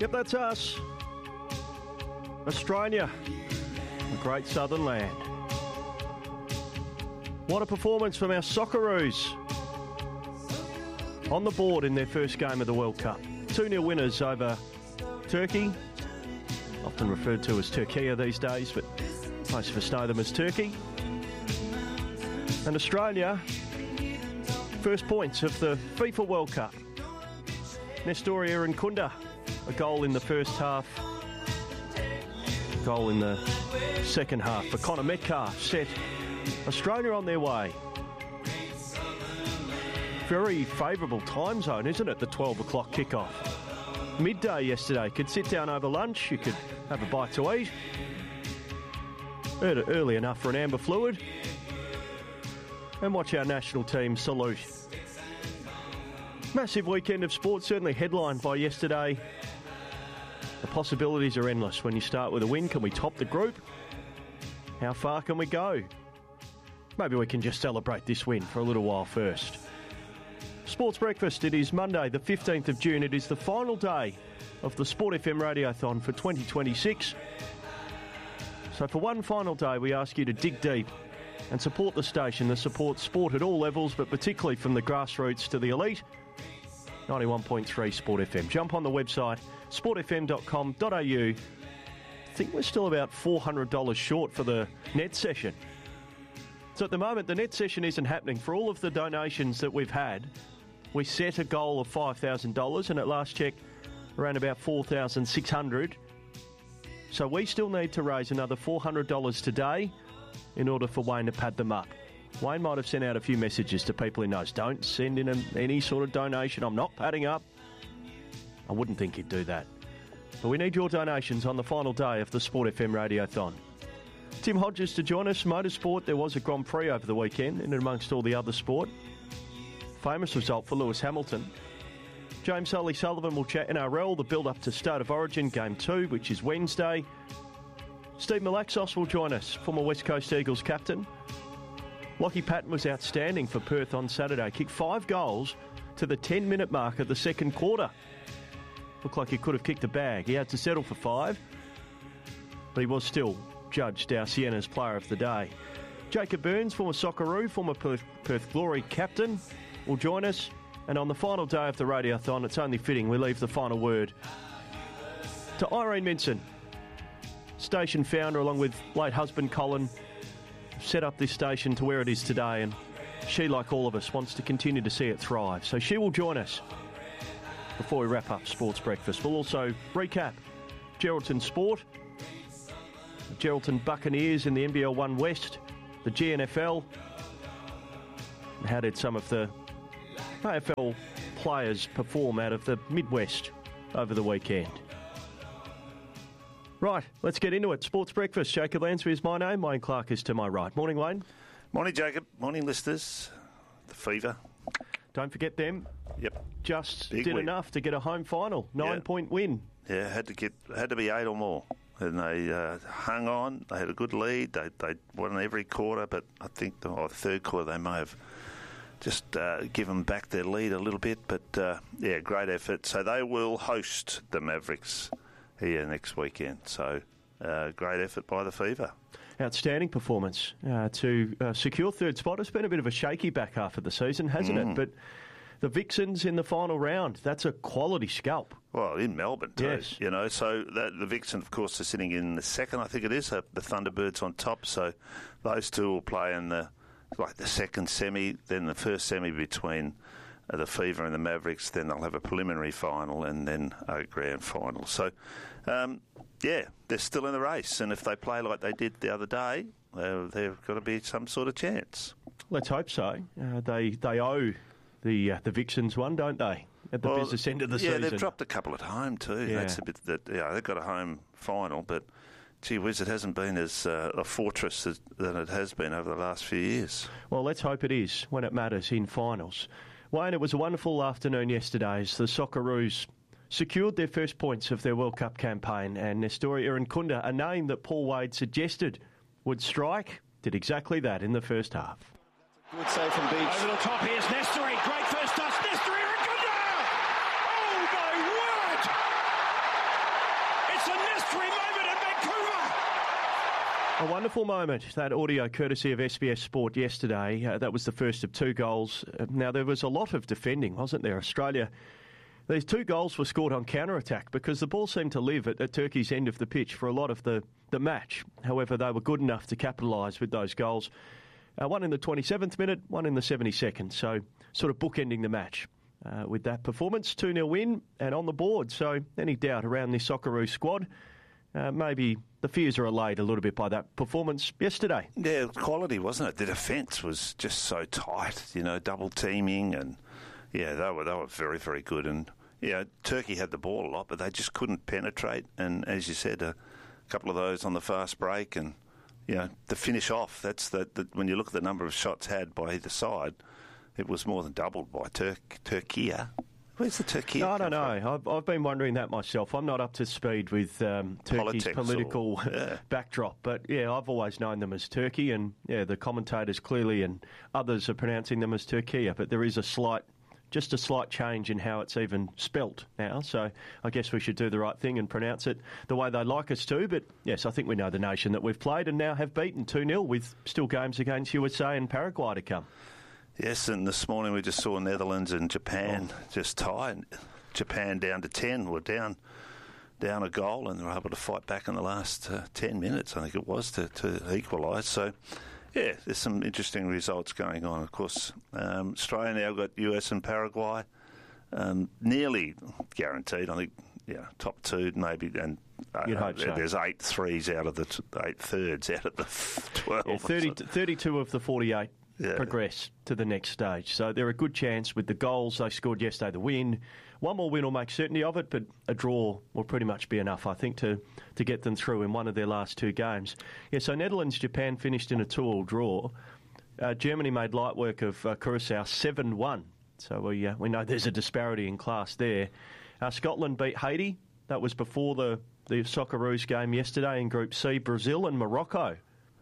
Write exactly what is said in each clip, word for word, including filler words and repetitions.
Yep, that's us. Australia, a great southern land. What a performance from our Socceroos. On the board in their first game of the World Cup. two nil winners over Turkey, often referred to as Turkey these days, but most of us know them as Turkey. And Australia, first points of the FIFA World Cup. Nestoria Nkunda, a goal in the first half, goal in the second half for Connor Metcalf set Australia on their way. Very favourable time zone, isn't it, the twelve o'clock kickoff? Midday yesterday, could sit down over lunch, you could have a bite to eat. Early enough for an amber fluid. And watch our national team salute. Massive weekend of sport, certainly headlined by yesterday. The possibilities are endless. When you start with a win, can we top the group? How far can we go? Maybe we can just celebrate this win for a little while first. Sports Breakfast, it is Monday the fifteenth of June. It is the final day of the Sport F M Radiothon for twenty twenty-six. So for one final day, we ask you to dig deep and support the station that supports sport at all levels, but particularly from the grassroots to the elite. ninety-one point three Sport F M. Jump on the website, sport f m dot com dot a u. I think we're still about four hundred dollars short for the net session. So at the moment, the net session isn't happening. For all of the donations that we've had, we set a goal of five thousand dollars, and at last check, around about four thousand six hundred dollars. So we still need to raise another four hundred dollars today in order for Wayne to pad them up. Wayne might have sent out a few messages to people he knows. Don't send in an, any sort of donation. I'm not padding up. I wouldn't think he'd do that. But we need your donations on the final day of the Sport F M Radiothon. Tim Hodges to join us. Motorsport, there was a Grand Prix over the weekend, in and amongst all the other sport. Famous result for Lewis Hamilton. James Sully Sullivan will chat N R L, the build-up to State of Origin Game two, which is Wednesday. Steve Malaxos will join us, former West Coast Eagles captain. Lockie Patton was outstanding for Perth on Saturday. Kicked five goals to the ten-minute mark of the second quarter. Looked like he could have kicked a bag. He had to settle for five, but he was still judged our Siena's player of the day. Jacob Burns, former Socceroo, former Perth, Perth Glory captain, will join us. And on the final day of the Radiothon, it's only fitting we leave the final word to Irene Minson, station founder, along with late husband Colin, set up this station to where it is today, and she, like all of us, wants to continue to see it thrive. So she will join us before we wrap up Sports Breakfast. We'll also recap Geraldton Sport, the Geraldton Buccaneers in the N B L One West, the G N F L, and how did some of the A F L players perform out of the Midwest over the weekend. Right, let's get into it. Sports Breakfast. Jacob Lansbury is my name. Wayne Clark is to my right. Morning, Wayne. Morning, Jacob. Morning, listeners. The Fever. Don't forget them. Yep. Just Big did win. enough to get a home final. Nine-point yeah. win. Yeah, had to get had to be eight or more. And they uh, hung on. They had a good lead. They they won every quarter, but I think the oh, third quarter they may have just uh, given back their lead a little bit. But, uh, yeah, great effort. So they will host the Mavericks here next weekend. So uh, great effort by the Fever. Outstanding performance uh, to uh, secure third spot. It's been a bit of a shaky back half of the season, hasn't mm. it? But the Vixens in the final round, that's a quality scalp. Well, in Melbourne too, yes. you know. So that, the Vixens, of course, are sitting in the second, I think it is, uh, the Thunderbirds on top. So those two will play in the like the second semi, then the first semi between uh, the Fever and the Mavericks, then they'll have a preliminary final and then a grand final. So, um, yeah, they're still in the race, and if they play like they did the other day, uh, they've got to be some sort of chance. Let's hope so. Uh, they they owe the uh, the Vixens one, don't they, at the well, business end of the yeah, season? Yeah, they've dropped a couple at home too. Yeah. That's a bit that. Yeah, they've got a home final, but gee whiz, it hasn't been as uh, a fortress as, than it has been over the last few years. Well, let's hope it is when it matters in finals. Wayne, it was a wonderful afternoon yesterday as the Socceroos secured their first points of their World Cup campaign, and Nestoria Nkunda, a name that Paul Wade suggested would strike, did exactly that in the first half. Good save from Beach. Over the top, here's Nestory. Great first touch. Nestory Nkunda! Oh, my word! It's a mystery moment in Vancouver. A wonderful moment, that audio courtesy of S B S Sport yesterday. Uh, that was the first of two goals. Uh, now, there was a lot of defending, wasn't there? Australia, these two goals were scored on counter-attack because the ball seemed to live at, at Turkey's end of the pitch for a lot of the, the match. However, they were good enough to capitalise with those goals. Uh, one in the twenty-seventh minute, one in the seventy-second. So, sort of bookending the match. Uh, with that performance, two nil win and on the board. So, any doubt around this Socceroos squad? Uh, maybe the fears are allayed a little bit by that performance yesterday. Yeah, quality, wasn't it? The defence was just so tight, you know, double teaming, and yeah, they were they were very, very good. And yeah, Turkey had the ball a lot, but they just couldn't penetrate. And as you said, a couple of those on the fast break, and you know, the finish off. That's the, the when you look at the number of shots had by either side, it was more than doubled by Turk Turkey. Where's the Turkey? I don't know. I've, I've been wondering that myself. I'm not up to speed with um, Turkey's Politics political or, yeah. backdrop. But, yeah, I've always known them as Turkey. And, yeah, the commentators clearly and others are pronouncing them as Turkey. But there is a slight, just a slight change in how it's even spelt now. So I guess we should do the right thing and pronounce it the way they like us to. But, yes, I think we know the nation that we've played and now have beaten two nil with still games against U S A and Paraguay to come. Yes, and this morning we just saw Netherlands and Japan oh. just tied. Japan down to ten, were down down a goal, and they were able to fight back in the last uh, ten minutes, I think it was, to, to equalise. So, yeah, there's some interesting results going on. Of course, um, Australia now got U S and Paraguay, um, nearly guaranteed. I think, yeah, top two maybe, and uh, You'd hope so. There's eight threes out of the t- eight thirds out of the twelve. Yeah, thirty, thirty-two of the forty-eight. Yeah. Progress to the next stage. So they're a good chance with the goals they scored yesterday, the win. One more win will make certainty of it, but a draw will pretty much be enough, I think, to, to get them through in one of their last two games. Yeah, so Netherlands-Japan finished in a two-all draw. Uh, Germany made light work of uh, Curacao seven one. So we uh, we know there's a disparity in class there. Uh, Scotland beat Haiti. That was before the, the Socceroos game yesterday in Group C. Brazil and Morocco.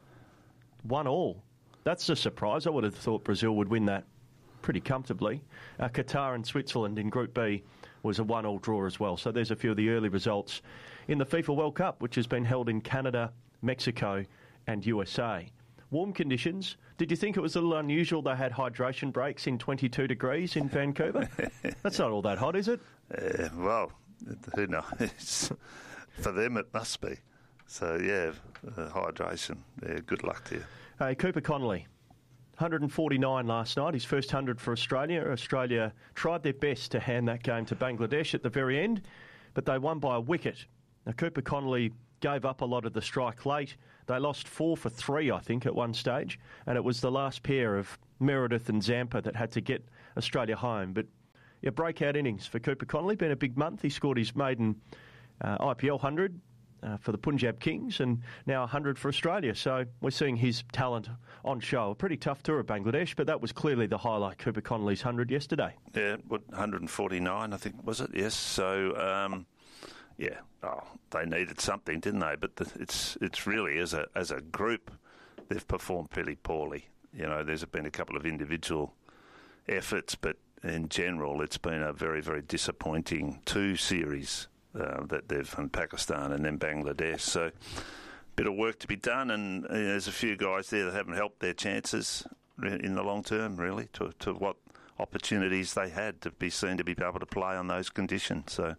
One all. That's a surprise. I would have thought Brazil would win that pretty comfortably. Uh, Qatar and Switzerland in Group B was a one-all draw as well. So there's a few of the early results in the FIFA World Cup, which has been held in Canada, Mexico and U S A. Warm conditions. Did you think it was a little unusual they had hydration breaks in twenty-two degrees in Vancouver? That's not all that hot, is it? Uh, well, who knows? For them it must be. So, yeah, uh, hydration. Yeah, good luck to you. Hey, Cooper Connolly, one hundred forty-nine last night, his first one hundred for Australia. Australia tried their best to hand that game to Bangladesh at the very end, but they won by a wicket. Now, Cooper Connolly gave up a lot of the strike late. They lost four for three, I think, at one stage, and it was the last pair of Meredith and Zampa that had to get Australia home. But, yeah, breakout innings for Cooper Connolly. Been a big month. He scored his maiden uh, I P L one hundred. Uh, for the Punjab Kings, and now one hundred for Australia. So we're seeing his talent on show. A pretty tough tour of Bangladesh, but that was clearly the highlight, Cooper Connolly's one hundred yesterday. Yeah, what, one hundred forty-nine, I think, was it? Yes. So, um, yeah, oh, they needed something, didn't they? But the, it's it's really, as a as a group, they've performed pretty poorly. You know, there's been a couple of individual efforts, but in general, it's been a very, very disappointing two series Uh, that they've in Pakistan and then Bangladesh. So a bit of work to be done, and uh, there's a few guys there that haven't helped their chances in the long term, really, to, to what opportunities they had to be seen to be able to play on those conditions. So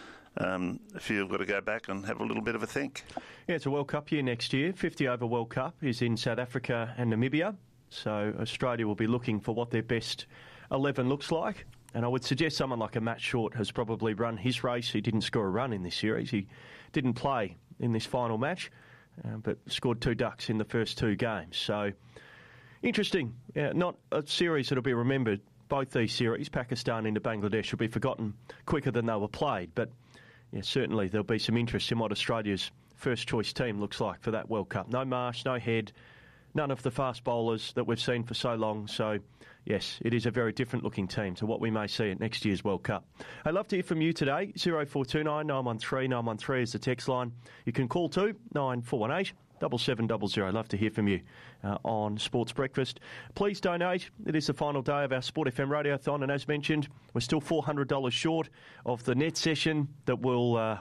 um, a few have got to go back and have a little bit of a think. Yeah, it's a World Cup year next year. fifty over World Cup is in South Africa and Namibia. So Australia will be looking for what their best eleven looks like. And I would suggest someone like a Matt Short has probably run his race. He didn't score a run in this series. He didn't play in this final match, uh, but scored two ducks in the first two games. So, interesting. Yeah, not a series that will be remembered. Both these series, Pakistan into Bangladesh, will be forgotten quicker than they were played. But yeah, certainly there'll be some interest in what Australia's first-choice team looks like for that World Cup. No Marsh, no Head, none of the fast bowlers that we've seen for so long. So, yes, it is a very different-looking team to what we may see at next year's World Cup. I'd love to hear from you today. oh four two nine, nine one three, nine one three is the text line. You can call too, nine four one eight, seven seven zero zero. I'd love to hear from you uh, on Sports Breakfast. Please donate. It is the final day of our Sport F M Radiothon, and as mentioned, we're still four hundred dollars short of the net session that will uh,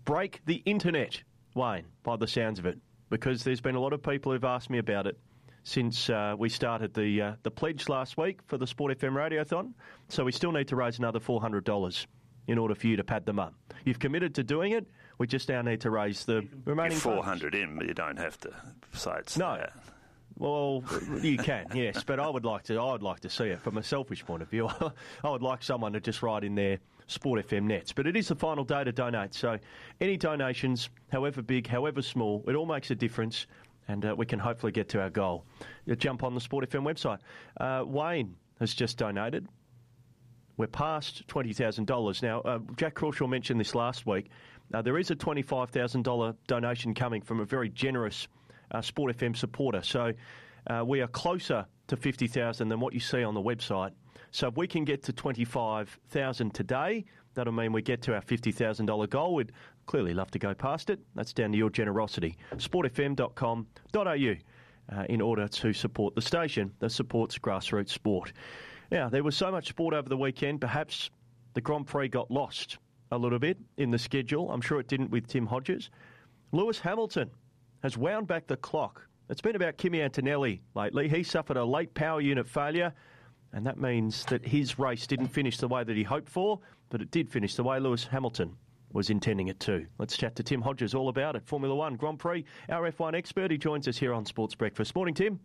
break the internet, Wayne, by the sounds of it, because there's been a lot of people who've asked me about it since uh, we started the uh, the pledge last week for the Sport F M Radiothon. So we still need to raise another four hundred dollars in order for you to pad them up. You've committed to doing it. We just now need to raise the remaining four hundred in, but you don't have to say it's no. that. Well, you can, yes, but I would like to. I would like to see it from a selfish point of view. I would like someone to just write in their Sport F M nets. But it is the final day to donate, so any donations, however big, however small, it all makes a difference, and uh, we can hopefully get to our goal. You jump on the Sport F M website. Uh, Wayne has just donated. We're past twenty thousand dollars now. Uh, Jack Crawshaw mentioned this last week. Uh, there is a twenty-five thousand dollars donation coming from a very generous Uh, Sport F M supporter. So uh, we are closer to fifty thousand than what you see on the website. So if we can get to twenty-five thousand today, that'll mean we get to our fifty thousand dollars goal. We'd clearly love to go past it. That's down to your generosity. sport f m dot com dot a u uh, in order to support the station that supports grassroots sport. Now, there was so much sport over the weekend, perhaps the Grand Prix got lost a little bit in the schedule. I'm sure it didn't with Tim Hodges. Lewis Hamilton has wound back the clock. It's been about Kimi Antonelli lately. He suffered a late power unit failure, and that means that his race didn't finish the way that he hoped for, but it did finish the way Lewis Hamilton was intending it to. Let's chat to Tim Hodges all about it. Formula One Grand Prix, our F one expert. He joins us here on Sports Breakfast. Morning, Tim.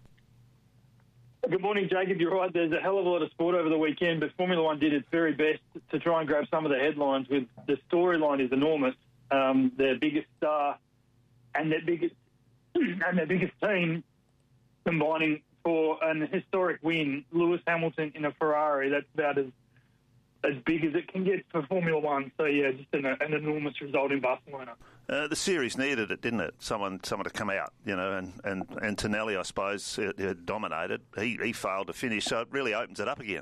Good morning, Jacob. You're right. There's a hell of a lot of sport over the weekend, but Formula One did its very best to try and grab some of the headlines. With the storyline is enormous. Um, their biggest star and their biggest and their biggest team combining for an historic win. Lewis Hamilton in a Ferrari. That's about as as big as it can get for Formula One. So yeah, just an, an enormous result in Barcelona. Uh, the series needed it, didn't it? Someone, someone to come out, you know, and and Antonelli, I suppose, it, it dominated. He he failed to finish, so it really opens it up again.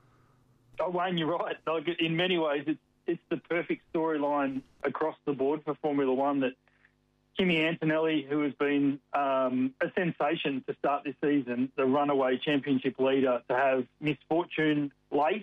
Oh, Wayne, you're right. Like, in many ways, it's it's the perfect storyline across the board for Formula One. That Kimi Antonelli, who has been um, a sensation to start this season, the runaway championship leader, to have misfortune late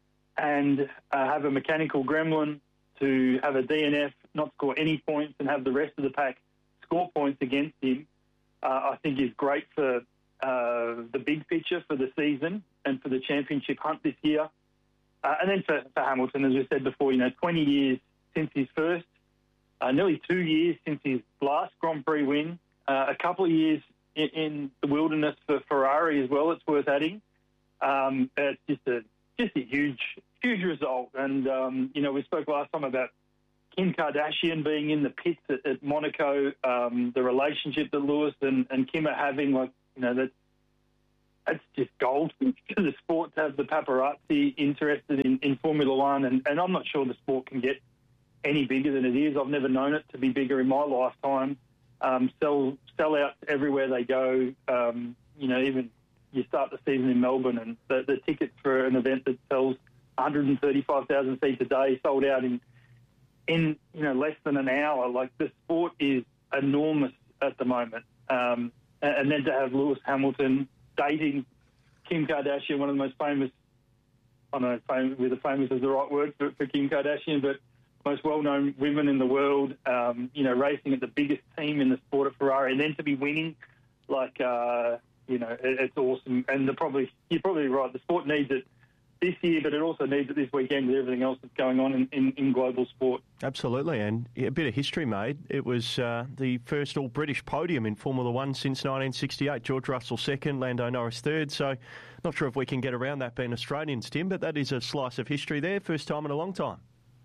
and uh, have a mechanical gremlin, to have a D N F, not score any points, and have the rest of the pack score points against him, uh, I think is great for uh, the big picture for the season and for the championship hunt this year. Uh, and then for, for Hamilton, as we said before, you know, twenty years since his first, uh, nearly two years since his last Grand Prix win, uh, a couple of years in, in the wilderness for Ferrari as well, it's worth adding. Um, it's just a just a huge, huge result. And, um, you know, we spoke last time about Kim Kardashian being in the pits at, at Monaco, um, the relationship that Lewis and, and Kim are having, like, you know, that that's just gold for the sport to have the paparazzi interested in, in Formula One. And, and I'm not sure the sport can get any bigger than it is. I've never known it to be bigger in my lifetime. Um, sell, sell out everywhere they go. Um, you know, even you start the season in Melbourne and the, the tickets for an event that sells one hundred thirty-five thousand seats a day sold out in, in you know, less than an hour. Like, the sport is enormous at the moment. Um, and, and then to have Lewis Hamilton dating Kim Kardashian, one of the most famous, I don't know famous, whether famous is the right word for, for Kim Kardashian, but most well-known women in the world, um, you know, racing at the biggest team in the sport of Ferrari, and then to be winning, like, uh, you know, it, it's awesome. And the probably you're probably right. The sport needs it this year, but it also needs it this weekend with everything else that's going on in, in, in global sport. Absolutely, and a bit of history made. It was uh, the first all-British podium in Formula One since nineteen sixty-eight. George Russell second, Lando Norris third, so not sure if we can get around that being Australians, Tim, but that is a slice of history there, first time in a long time.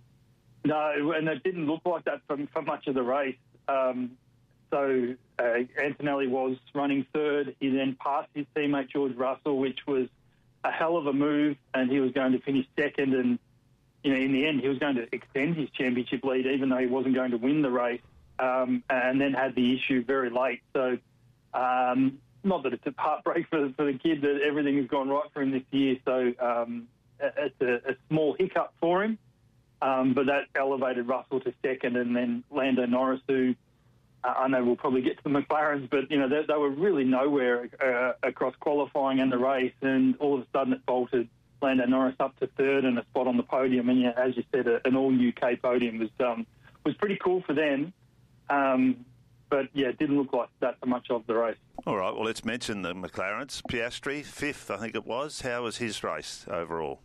No, and it didn't look like that for, for much of the race. Um, so uh, Antonelli was running third. He then passed his teammate George Russell, which was a hell of a move, and he was going to finish second. And, you know, in the end, he was going to extend his championship lead, even though he wasn't going to win the race, um, and then had the issue very late. So, um, not that it's a heartbreak for, for the kid that everything has gone right for him this year. So um, it's a, a small hiccup for him. Um, but that elevated Russell to second, and then Lando Norris, who uh, I know we'll probably get to the McLarens, but, you know, they, they were really nowhere uh, across qualifying and the race, and all of a sudden it vaulted Lando Norris up to third and a spot on the podium. And, yeah, as you said, a, an all-U K podium was um, was pretty cool for them. Um, but, yeah, it didn't look like that for much of the race. All right, well, let's mention the McLarens. Piastri, fifth, I think it was. How was his race overall?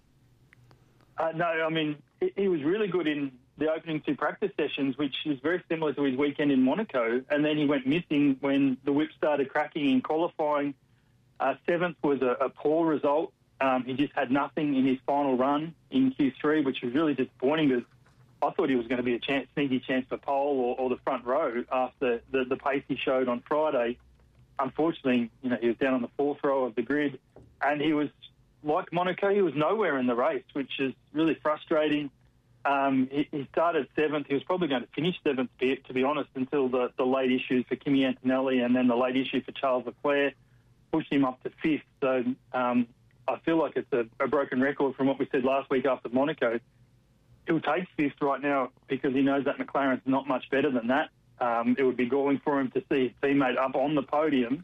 Uh, no, I mean, he, he was really good in the opening two practice sessions, which is very similar to his weekend in Monaco. And then he went missing when the whip started cracking in qualifying. Uh, seventh was a, a poor result. Um, he just had nothing in his final run in Q three, which was really disappointing because I thought he was going to be a chance, sneaky chance for pole or, or the front row after the, the pace he showed on Friday. Unfortunately, you know, he was down on the fourth row of the grid, and he was, like Monaco, he was nowhere in the race, which is really frustrating. Um, he, he started seventh. He was probably going to finish seventh, to be honest, until the, the late issues for Kimi Antonelli and then the late issue for Charles Leclerc pushed him up to fifth. So um, I feel like it's a, a broken record from what we said last week after Monaco. He'll take fifth right now because he knows that McLaren's not much better than that. Um, it would be galling for him to see his teammate up on the podium,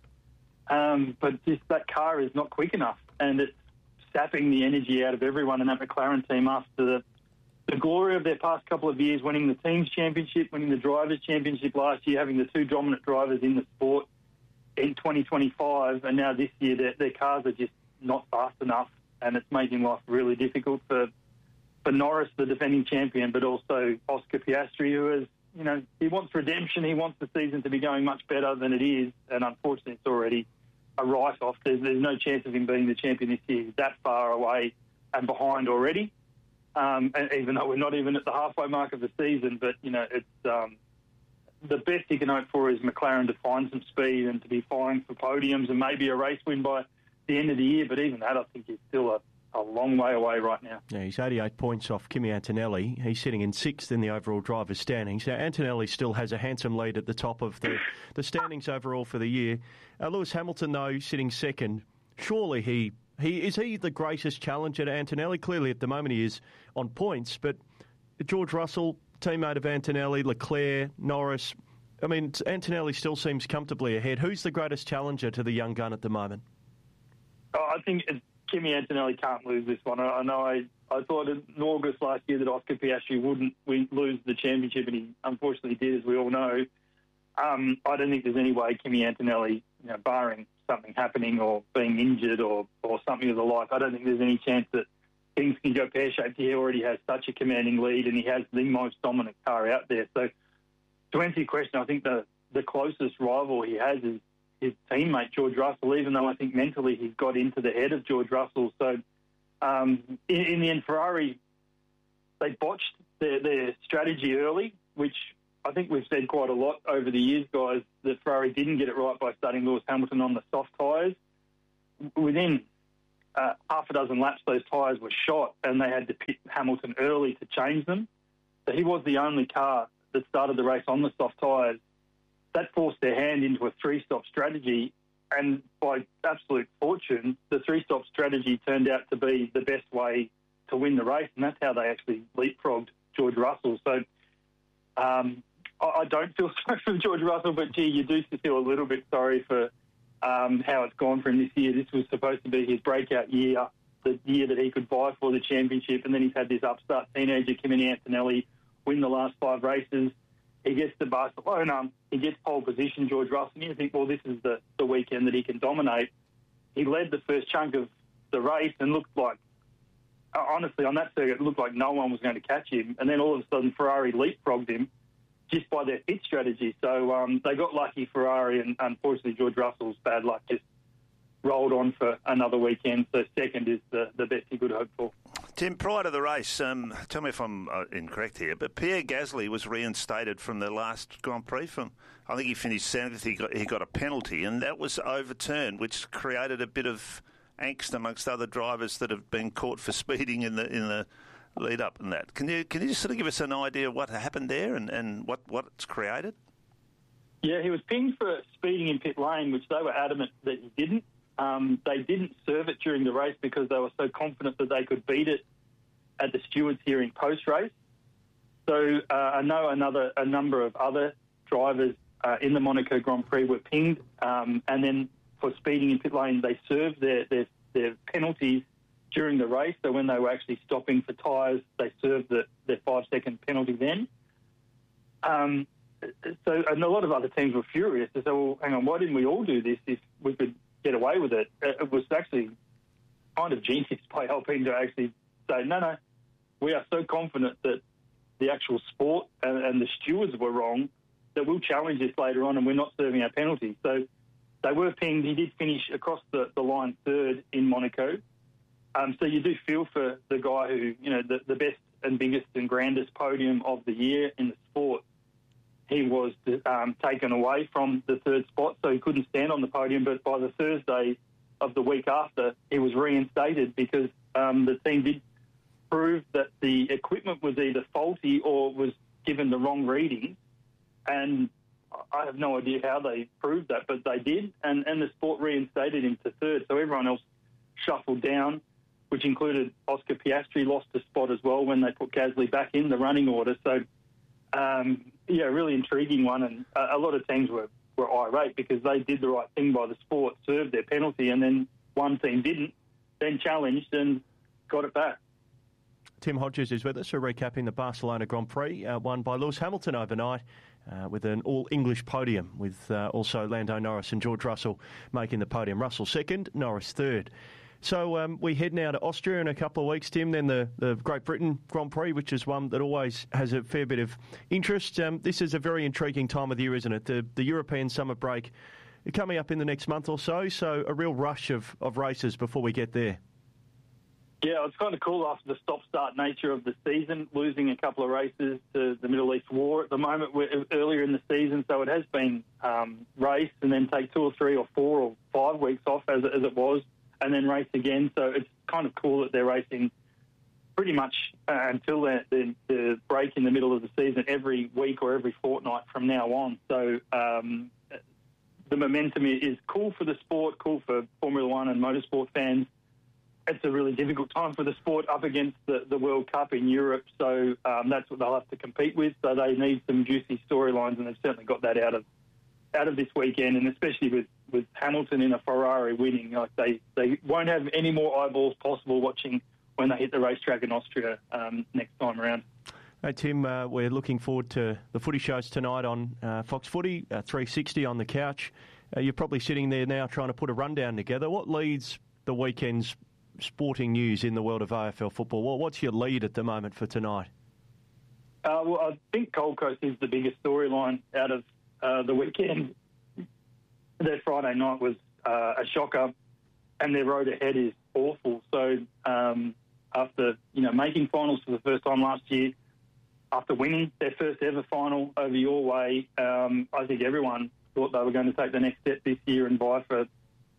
um, but just that car is not quick enough, and it's sapping the energy out of everyone in that McLaren team after the, the glory of their past couple of years, winning the team's championship, winning the drivers' championship last year, having the two dominant drivers in the sport in twenty twenty-five, and now this year their, their cars are just not fast enough, and it's making life really difficult for for Norris, the defending champion, but also Oscar Piastri, who is, you know, he wants redemption. He wants the season to be going much better than it is, and unfortunately it's already a write-off. There's, there's no chance of him being the champion this year. He's that far away and behind already, um, and even though we're not even at the halfway mark of the season. But, you know, it's um, the best he can hope for is McLaren to find some speed and to be vying for podiums and maybe a race win by the end of the year. But even that, I think, is still a a long way away right now. Yeah, he's eighty-eight points off Kimi Antonelli. He's sitting in sixth in the overall drivers' standings. Now, Antonelli still has a handsome lead at the top of the, the standings overall for the year. Uh, Lewis Hamilton, though, sitting second. Surely he, he is he the greatest challenger to Antonelli? Clearly, at the moment, he is on points. But George Russell, teammate of Antonelli, Leclerc, Norris, I mean, Antonelli still seems comfortably ahead. Who's the greatest challenger to the young gun at the moment? Oh, I think it's Kimi Antonelli can't lose this one. I, I know I, I thought in August last year that Oscar Piastri wouldn't win, lose the championship, and he unfortunately did, as we all know. Um, I don't think there's any way Kimi Antonelli, you know, barring something happening or being injured or, or something of the like, I don't think there's any chance that things can go pear-shaped. He already has such a commanding lead, and he has the most dominant car out there. So to answer your question, I think the, the closest rival he has is his teammate, George Russell, even though I think mentally he's got into the head of George Russell. So um, in, in the end, Ferrari, they botched their, their strategy early, which I think we've said quite a lot over the years, guys, that Ferrari didn't get it right by starting Lewis Hamilton on the soft tyres. Within uh, half a dozen laps, those tyres were shot, and they had to pit Hamilton early to change them. So he was the only car that started the race on the soft tyres. That forced their hand into a three-stop strategy, and by absolute fortune, the three-stop strategy turned out to be the best way to win the race, and that's how they actually leapfrogged George Russell. So um, I, I don't feel sorry for George Russell, but, gee, you do feel a little bit sorry for um, how it's gone for him this year. This was supposed to be his breakout year, the year that he could vie for the championship, and then he's had this upstart teenager, Kimi Antonelli, win the last five races. He gets to Barcelona, he gets pole position, George Russell, and you think, well, this is the, the weekend that he can dominate. He led the first chunk of the race and looked like, honestly, on that circuit, it looked like no one was going to catch him. And then all of a sudden, Ferrari leapfrogged him just by their pit strategy. So um, they got lucky, Ferrari, and unfortunately, George Russell's bad luck just rolled on for another weekend. So second is the, the best he could hope for. Tim, prior to the race, um, tell me if I'm uh, incorrect here, but Pierre Gasly was reinstated from the last Grand Prix. From I think he finished seventh. He got, he got a penalty, and that was overturned, which created a bit of angst amongst other drivers that have been caught for speeding in the in the lead up and that. Can you can you just sort of give us an idea of what happened there and, and what, what it's created? Yeah, he was pinged for speeding in pit lane, which they were adamant that he didn't. Um, they didn't serve it during the race because they were so confident that they could beat it at the stewards hearing post-race. So uh, I know another a number of other drivers uh, in the Monaco Grand Prix were pinged, um, and then for speeding in pit lane, they served their, their, their penalties during the race. So when they were actually stopping for tyres, they served the, their five-second penalty then. Um, so, and a lot of other teams were furious. They said, well, hang on, why didn't we all do this if we could get away with it? It was actually kind of genius by Alpine to actually say, no, no, we are so confident that the actual sport and, and the stewards were wrong that we'll challenge this later on and we're not serving our penalty. So they were pinged. He did finish across the, the line third in Monaco. Um, so you do feel for the guy who, you know, the, the best and biggest and grandest podium of the year in the sport. He was um, taken away from the third spot, so he couldn't stand on the podium. But by the Thursday of the week after, he was reinstated because um, the team did prove that the equipment was either faulty or was given the wrong reading. And I have no idea how they proved that, but they did. And, and the sport reinstated him to third. So everyone else shuffled down, which included Oscar Piastri, lost a spot as well when they put Gasly back in the running order. So, um, yeah, really intriguing one. And a, a lot of teams were, were irate because they did the right thing by the sport, served their penalty, and then one team didn't, then challenged and got it back. Tim Hodges is with us. We're recapping the Barcelona Grand Prix, uh, won by Lewis Hamilton overnight uh, with an all-English podium, with uh, also Lando Norris and George Russell making the podium. Russell second, Norris third. So um, we head now to Austria in a couple of weeks, Tim, then the, the Great Britain Grand Prix, which is one that always has a fair bit of interest. Um, this is a very intriguing time of the year, isn't it? The, the European summer break coming up in the next month or so, so a real rush of, of races before we get there. Yeah, it's kind of cool after the stop-start nature of the season, losing a couple of races to the Middle East War at the moment, we're earlier in the season, so it has been um, race and then take two or three or four or five weeks off as, as it was, and then race again. So it's kind of cool that they're racing pretty much uh, until the, the, the break in the middle of the season every week or every fortnight from now on. So um, the momentum is cool for the sport, cool for Formula One and motorsport fans. It's a really difficult time for the sport up against the, the World Cup in Europe, so um, that's what they'll have to compete with. So they need some juicy storylines, and they've certainly got that out of out of this weekend, and especially with, with Hamilton in a Ferrari winning. Like they, they won't have any more eyeballs possible watching when they hit the racetrack in Austria um, next time around. Hey, Tim, uh, we're looking forward to the footy shows tonight on uh, Fox Footy, uh, three sixty on the couch. Uh, you're probably sitting there now trying to put a rundown together. What leads the weekend's sporting news in the world of A F L football? Well, what's your lead at the moment for tonight? Uh, well, I think Gold Coast is the biggest storyline out of uh, the weekend. Their Friday night was uh, a shocker, and their road ahead is awful. So um, after you know making finals for the first time last year, after winning their first ever final over your way, um, I think everyone thought they were going to take the next step this year and vie for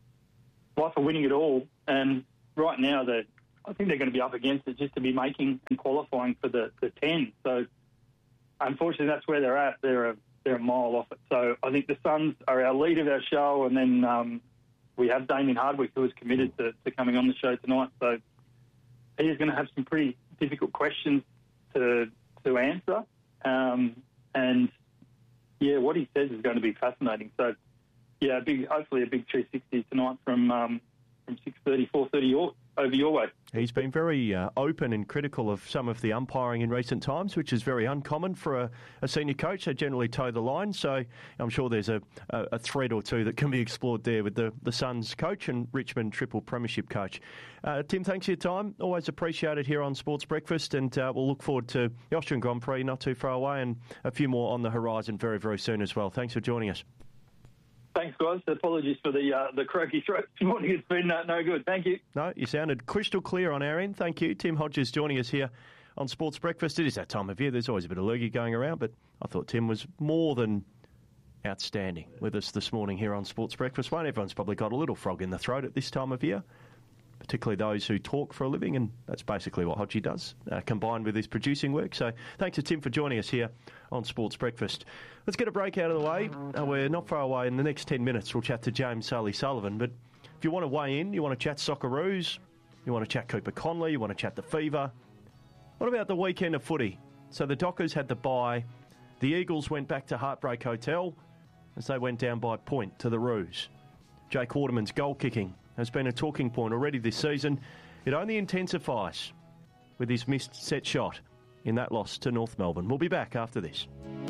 vie for winning it all. And right now, they I think they're going to be up against it just to be making and qualifying for the, the ten. So, unfortunately, that's where they're at. They're a, they're a mile off it. So, I think the Suns are our lead of our show, and then um, we have Damien Hardwick, who is committed to, to coming on the show tonight. So, he is going to have some pretty difficult questions to to answer. Um, and, yeah, what he says is going to be fascinating. So, yeah, a big, hopefully a big three sixty tonight from... Um, from six thirty, four thirty your, over your way. He's been very uh, open and critical of some of the umpiring in recent times, which is very uncommon for a, a senior coach. They generally toe the line, so I'm sure there's a, a, a thread or two that can be explored there with the, the Suns coach and Richmond Triple Premiership coach. Uh, Tim, thanks for your time. Always appreciate it here on Sports Breakfast, and uh, we'll look forward to the Austrian Grand Prix not too far away and a few more on the horizon very, very soon as well. Thanks for joining us. Thanks, guys. Apologies for the uh, the croaky throat this morning. It's been uh, no good. Thank you. No, you sounded crystal clear on our end. Thank you. Tim Hodges joining us here on Sports Breakfast. It is that time of year. There's always a bit of lurgy going around, but I thought Tim was more than outstanding with us this morning here on Sports Breakfast. One, everyone's probably got a little frog in the throat at this time of year, particularly those who talk for a living, and that's basically what Hodgie does, uh, combined with his producing work. So thanks to Tim for joining us here on Sports Breakfast. Let's get a break out of the way. Uh, we're not far away. In the next ten minutes, we'll chat to James Sully-Sullivan. But if you want to weigh in, you want to chat Socceroos, you want to chat Cooper Conley, you want to chat the Fever, what about the weekend of footy? So the Dockers had the bye. The Eagles went back to Heartbreak Hotel as they went down by a point to the Roos. Jake Waterman's goal kicking has been a talking point already this season. It only intensifies with his missed set shot in that loss to North Melbourne. We'll be back after this.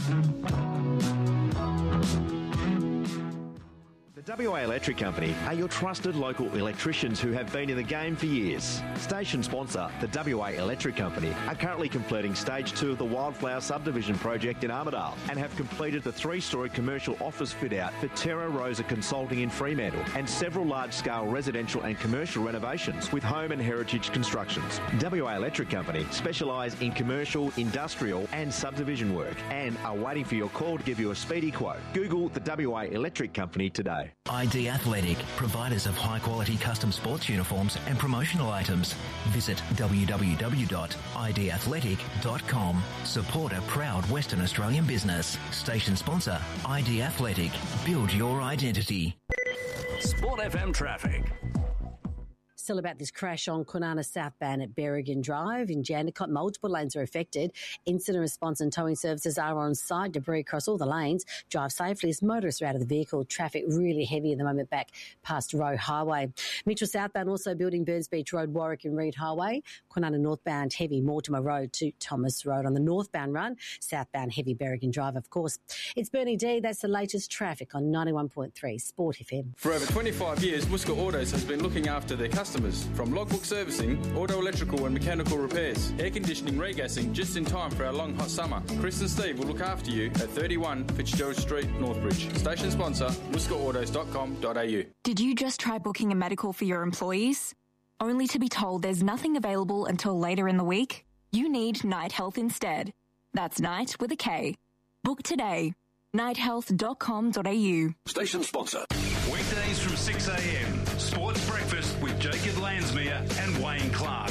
The W A Electric Company are your trusted local electricians who have been in the game for years. Station sponsor, the W A Electric Company, are currently completing stage two of the Wildflower Subdivision project in Armidale and have completed the three-storey commercial office fit-out for Terra Rosa Consulting in Fremantle and several large-scale residential and commercial renovations with home and heritage constructions. W A Electric Company specialise in commercial, industrial and subdivision work and are waiting for your call to give you a speedy quote. Google the W A Electric Company today. I D Athletic, providers of high-quality custom sports uniforms and promotional items. Visit w w w dot i d athletic dot com. Support a proud Western Australian business. Station sponsor, I D Athletic. Build your identity. Sport F M traffic. Still about this crash on Kwinana southbound at Berrigan Drive in Jandakot. Multiple lanes are affected. Incident response and towing services are on site. Debris across all the lanes. Drive safely as motorists are out of the vehicle. Traffic really heavy at the moment back past Roe Highway. Mitchell southbound also building Burns Beach Road, Warwick and Reid Highway. Kwinana northbound heavy Mortimer Road to Thomas Road on the northbound run. Southbound heavy Berrigan Drive, of course. It's Bernie D. That's the latest traffic on ninety-one point three Sport F M. For over twenty-five years, Muska Autos has been looking after their customers. From logbook servicing, auto electrical and mechanical repairs, air conditioning, regassing, just in time for our long hot summer. Chris and Steve will look after you at thirty-one Fitzgerald Street, Northbridge. Station sponsor, muska autos dot com dot a u. Did you just try booking a medical for your employees? Only to be told there's nothing available until later in the week? You need Night Health instead. That's Night with a K. Book today. night health dot com dot a u. Station sponsor. Weekdays from six a m. Sports Breakfast with Jacob Landsmere and Wayne Clark.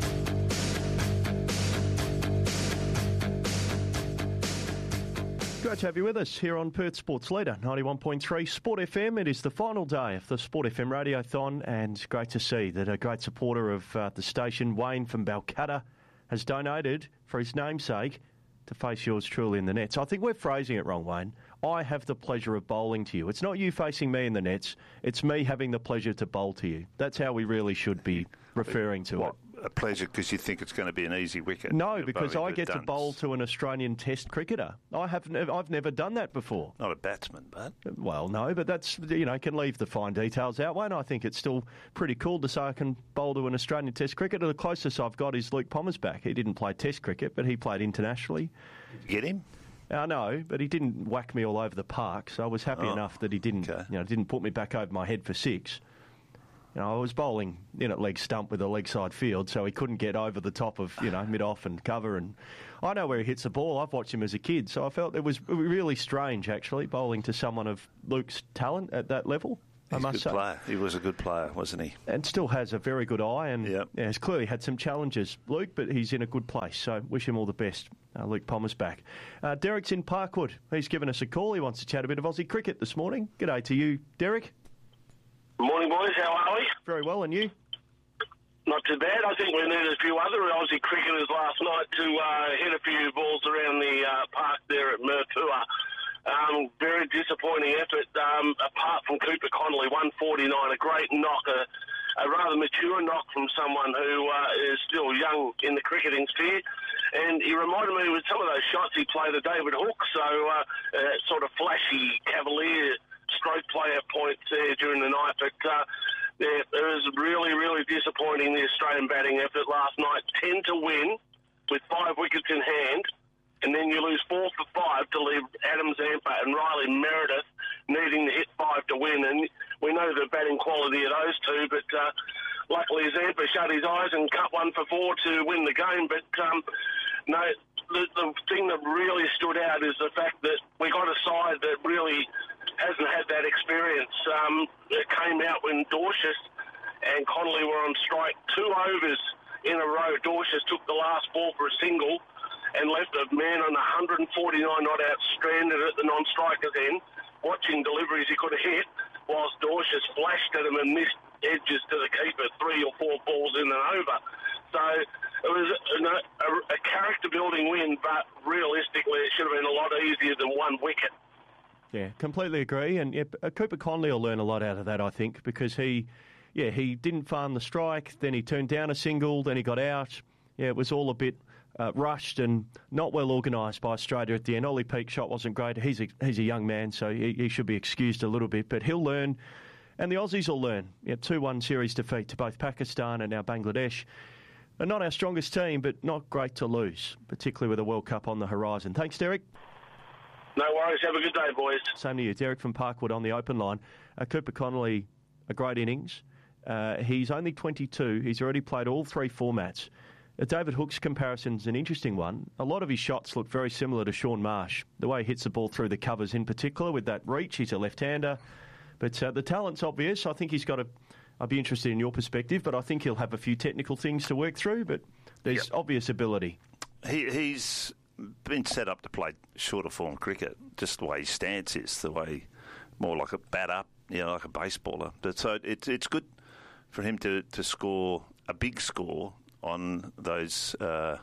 Great to have you with us here on Perth Sports Leader, ninety-one point three Sport F M. It is the final day of the Sport F M Radiothon, and great to see that a great supporter of uh, the station, Wayne from Balcatta, has donated for his namesake to face yours truly in the nets. I think we're phrasing it wrong, Wayne. I have the pleasure of bowling to you. It's not you facing me in the nets. It's me having the pleasure to bowl to you. That's how we really should be referring to what, it. A pleasure because you think it's going to be an easy wicket. No, because I get done. to bowl to an Australian Test cricketer. I have nev- I've never done that before. Not a batsman, but well, no, but that's, you know, can leave the fine details out. Wayne, I think it's still pretty cool to say I can bowl to an Australian Test cricketer. The closest I've got is Luke Pommersback. He didn't play Test cricket, but he played internationally. Did you get him? I know, but he didn't whack me all over the park, so I was happy oh, enough that he didn't, okay. you know, didn't put me back over my head for six. You know, I was bowling in at leg stump with a leg side field, so he couldn't get over the top of, you know, mid-off and cover. And I know where he hits the ball. I've watched him as a kid, so I felt it was really strange, actually, bowling to someone of Luke's talent at that level. He's I must a good say. player. He was a good player, wasn't he? And still has a very good eye, and yep. yeah, he's clearly had some challenges, Luke, but he's in a good place. So wish him all the best, uh, Luke Pommersback. Uh, Derek's in Parkwood. He's given us a call. He wants to chat a bit of Aussie cricket this morning. G'day to you, Derek. Morning, boys. How are we? Very well, and you? Not too bad. I think we needed a few other Aussie cricketers last night to uh, hit a few balls around the uh, park there at Murtua. Um, very disappointing effort. Um, apart from Cooper Connolly, one forty-nine, a great knock, a, a rather mature knock from someone who uh, is still young in the cricketing sphere. And he reminded me with some of those shots he played of David Hook, so uh, uh, sort of flashy, cavalier stroke play at points there during the night. But uh, yeah, it was really, really disappointing, the Australian batting effort last night. ten to win with five wickets in hand, and then you lose four for five to leave Adam Zampa and Riley Meredith needing to hit five to win. And we know the batting quality of those two, but uh, luckily Zampa shut his eyes and cut one for four to win the game. But um, no, the, the thing that really stood out is the fact that we got a side that really hasn't had that experience. Um, it came out when Dorsius and Connolly were on strike two overs in a row. Dorsius took the last ball for a single and left a man on one forty-nine not out stranded at the non-striker's end, watching deliveries he could have hit, whilst Dorsius flashed at him and missed edges to the keeper, three or four balls in and over. So it was a, a, a character-building win, but realistically it should have been a lot easier than one wicket. Yeah, completely agree. And yeah, Cooper Connolly will learn a lot out of that, I think, because he, yeah, he didn't farm the strike, then he turned down a single, then he got out. Yeah, it was all a bit uh, rushed and not well organised by Australia at the end. Ollie Peake's shot wasn't great. He's a, he's a young man, so he, he should be excused a little bit, but he'll learn, and the Aussies will learn. Yeah, two one series defeat to both Pakistan and now Bangladesh. And not our strongest team, but not great to lose, particularly with a World Cup on the horizon. Thanks, Derek. No worries. Have a good day, boys. Same to you. Derek from Parkwood on the open line. Uh, Cooper Connolly, a great innings. Uh, he's only twenty-two. He's already played all three formats. Uh, David Hook's comparison's an interesting one. A lot of his shots look very similar to Sean Marsh. The way he hits the ball through the covers in particular with that reach. He's a left-hander. But uh, the talent's obvious. I think he's got a... I'd be interested in your perspective, but I think he'll have a few technical things to work through, but there's yep. obvious ability. He, he's been set up to play shorter form cricket, just the way his stance is, the way more like a bat up, you know, like a baseballer. But so it's it's good for him to, to score a big score on those uh,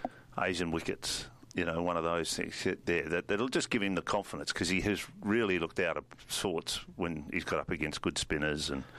Asian wickets. You know, one of those things there that, that'll just give him the confidence, because he has really looked out of sorts when he's got up against good spinners and.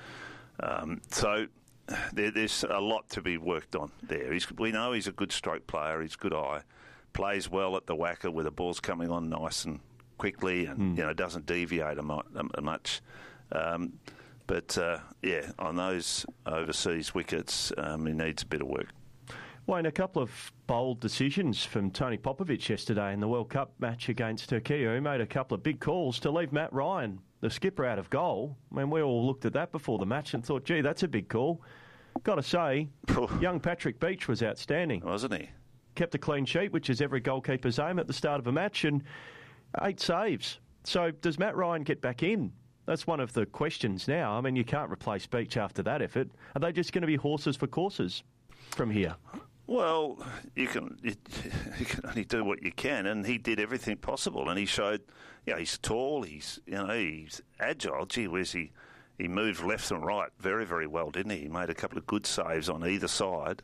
Um, so there, there's a lot to be worked on there. He's, we know he's a good stroke player. He's a good eye, plays well at the whacker where the ball's coming on nice and quickly, and mm. you know doesn't deviate a, mu- a much. Um, but uh, yeah, on those overseas wickets, um, he needs a bit of work. Wayne, a couple of bold decisions from Tony Popovich yesterday in the World Cup match against Turkey. He made a couple of big calls to leave Matt Ryan, the skipper, out of goal. I mean, we all looked at that before the match and thought, gee, that's a big call. Got to say, young Patrick Beach was outstanding. Wasn't he? Kept a clean sheet, which is every goalkeeper's aim at the start of a match, and eight saves. So does Matt Ryan get back in? That's one of the questions now. I mean, you can't replace Beach after that effort. Are they just going to be horses for courses from here? Well, you can you, you can only do what you can, and he did everything possible, and he showed, you know, he's tall, he's you know he's agile. Gee whiz, he he moved left and right very very well, didn't he? He made a couple of good saves on either side,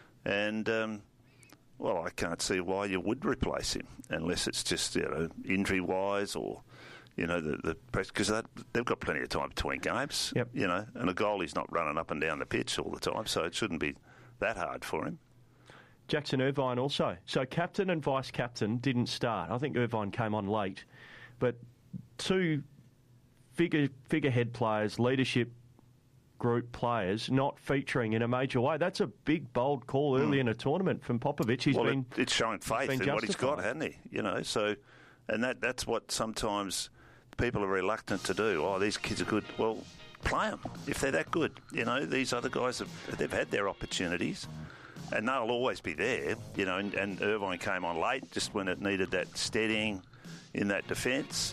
and um, well, I can't see why you would replace him unless it's just you know injury wise or you know the the because they've got plenty of time between games. Yep. You know, and a goalie's not running up and down the pitch all the time, so it shouldn't be that hard for him. Jackson Irvine also. So captain and vice-captain didn't start. I think Irvine came on late. But two figure figurehead players, leadership group players, not featuring in a major way. That's a big, bold call early mm. in a tournament from Popovich. He's well, been it, it's showing faith in what he's got, hasn't he? You know, so, and that that's what sometimes people are reluctant to do. Oh, these kids are good. Well, play them if they're that good. You know, these other guys, have, they've had their opportunities. And they'll always be there, you know, and, and Irvine came on late just when it needed that steadying in that defence.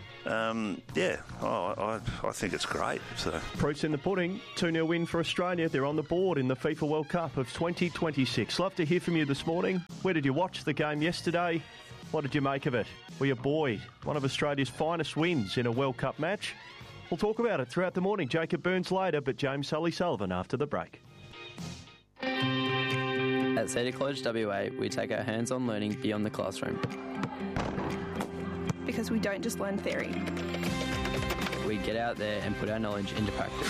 Um, yeah, oh, I, I think it's great. So. Proof's in the pudding. two nil win for Australia. They're on the board in the FIFA World Cup of twenty twenty-six. Love to hear from you this morning. Where did you watch the game yesterday? What did you make of it? Were you buoyed? One of Australia's finest wins in a World Cup match. We'll talk about it throughout the morning. Jacob Burns later, but James Sully Sullivan after the break. At Cedar College W A, we take our hands-on learning beyond the classroom. Because we don't just learn theory. We get out there and put our knowledge into practice.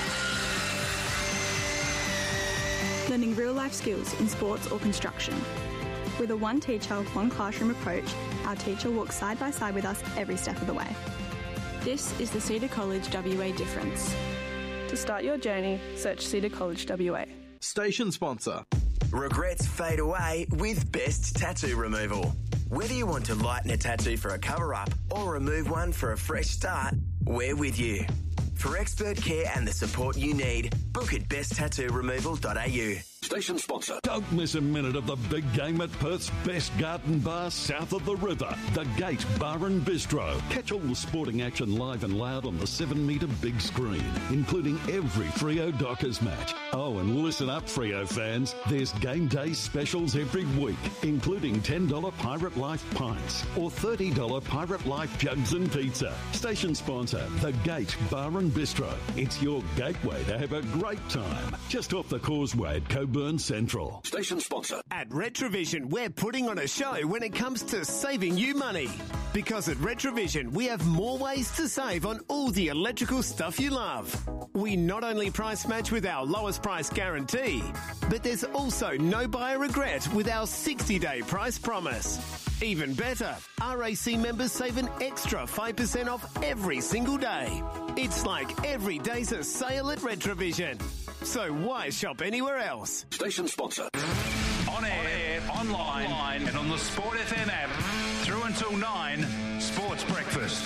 Learning real-life skills in sports or construction. With a one teacher, one classroom approach, our teacher walks side by side with us every step of the way. This is the Cedar College W A difference. To start your journey, search Cedar College W A. Station sponsor. Regrets fade away with Best Tattoo Removal. Whether you want to lighten a tattoo for a cover-up or remove one for a fresh start, we're with you. For expert care and the support you need, book at best tattoo removal dot a u. Station sponsor. Don't miss a minute of the big game at Perth's best garden bar south of the river, the Gate Bar and Bistro. Catch all the sporting action live and loud on the seven metre big screen, including every Freo Dockers match. Oh, and listen up, Freo fans. There's game day specials every week, including ten dollars Pirate Life pints or thirty dollars Pirate Life jugs and pizza. Station sponsor, the Gate Bar and Bistro. It's your gateway to have a great time. Just off the causeway at Coburg Blackburn Central. Station sponsor. At Retrovision, we're putting on a show when it comes to saving you money. Because at Retrovision, we have more ways to save on all the electrical stuff you love. We not only price match with our lowest price guarantee, but there's also no buyer regret with our sixty-day price promise. Even better, R A C members save an extra five percent off every single day. It's like every day's a sale at Retrovision. So why shop anywhere else? Station sponsor. On air, on air online, online, and on the Sport F M app. Through until nine, Sports Breakfast.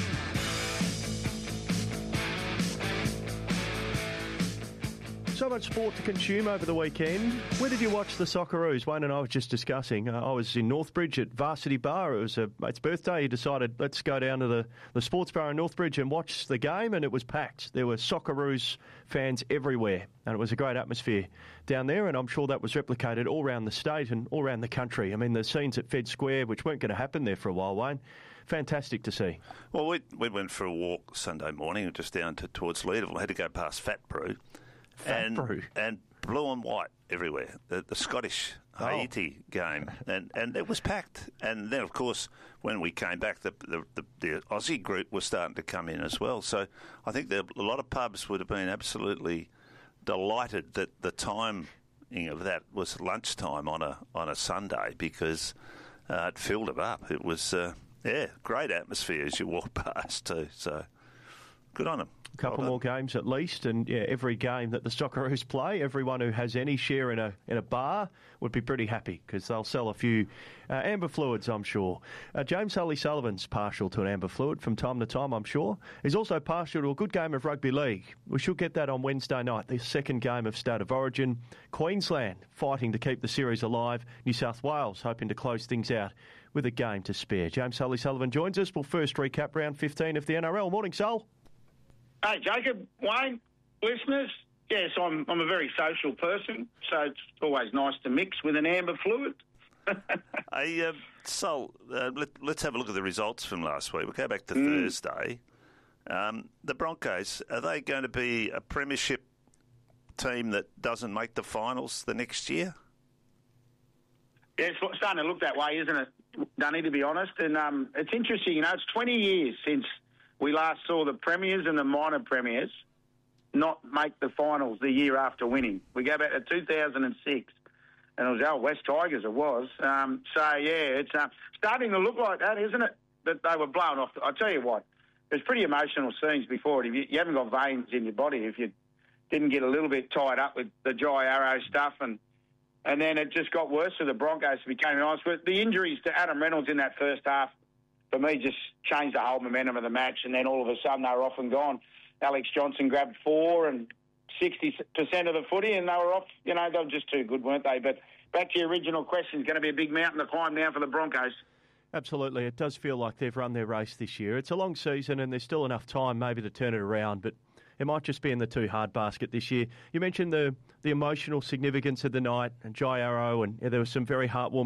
So much sport to consume over the weekend. Where did you watch the Socceroos? Wayne and I was just discussing. Uh, I was in Northbridge at Varsity Bar. It was a mate's birthday. He decided, let's go down to the, the sports bar in Northbridge and watch the game, and it was packed. There were Socceroos fans everywhere, and it was a great atmosphere down there, and I'm sure that was replicated all around the state and all around the country. I mean, the scenes at Fed Square, which weren't going to happen there for a while, Wayne, fantastic to see. Well, we we went for a walk Sunday morning, just down to towards Leederville. We had to go past Fat Brew. Fat and, Brew. And blue and white everywhere. The, the Scottish Oh. Haiti game. And, and it was packed. And then, of course, when we came back, the, the, the, the Aussie group was starting to come in as well. So I think there, a lot of pubs would have been absolutely delighted that the timing of that was lunchtime on a on a Sunday, because uh, it filled it up. It was, uh, yeah, great atmosphere as you walk past too. So good on them. A couple Well more games at least, and yeah, every game that the Socceroos play, everyone who has any share in a in a bar would be pretty happy, because they'll sell a few uh, amber fluids, I'm sure. Uh, James Sully Sullivan's partial to an amber fluid from time to time, I'm sure. He's also partial to a good game of rugby league. We should get that on Wednesday night, the second game of State of Origin. Queensland fighting to keep the series alive. New South Wales hoping to close things out with a game to spare. James Sully Sullivan joins us. We'll first recap round fifteen of the N R L. Morning, Sul. Hey, Jacob, Wayne, listeners. Yes, I'm I'm a very social person, so it's always nice to mix with an amber fluid. Hey, uh, Sol, uh, let, let's have a look at the results from last week. We'll go back to Mm. Thursday. Um, the Broncos, are they going to be a premiership team that doesn't make the finals the next year? Yeah, it's starting to look that way, isn't it, Dunny, to be honest? And um, it's interesting, you know, it's twenty years since we last saw the premiers and the minor premiers not make the finals the year after winning. We go back to two thousand six, and it was our West Tigers, it was. Um, so, yeah, it's uh, starting to look like that, isn't it? That they were blown off. I'll tell you what, there's pretty emotional scenes before it. If you, you haven't got veins in your body, if you didn't get a little bit tied up with the Jai Arrow stuff, and and then it just got worse for the Broncos, to be completely honest. But the injuries to Adam Reynolds in that first half, for me, just changed the whole momentum of the match, and then all of a sudden they were off and gone. Alex Johnson grabbed four and sixty percent of the footy, and they were off. You know, they were just too good, weren't they? But back to your original question, it's going to be a big mountain to climb now for the Broncos. Absolutely. It does feel like they've run their race this year. It's a long season, and there's still enough time maybe to turn it around, but it might just be in the too hard basket this year. You mentioned the, the emotional significance of the night, and Jai Arrow, and yeah, there was some very heartwarming